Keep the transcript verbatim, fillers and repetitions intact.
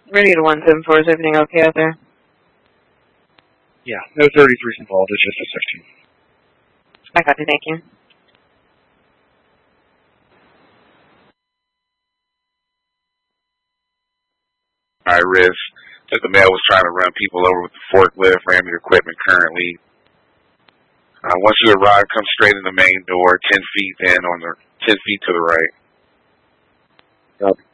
Ready to one seven four. Is everything okay out there? Yeah, no thirty-threes involved. It's just a section. I copy. Thank you. All right, Riz. That the male was trying to run people over with the forklift, ramming equipment currently. Uh, once you arrive, come straight in the main door, ten feet in on the ten feet to the right. Copy.